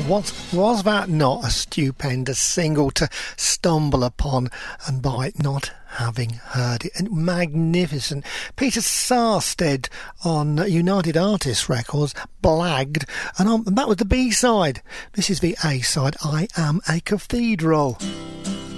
Was that not a stupendous single to stumble upon and bite not having heard it? And magnificent. Peter Sarstedt on United Artists Records, Blagged, and that was the B-side. This is the A-side, I Am a Cathedral.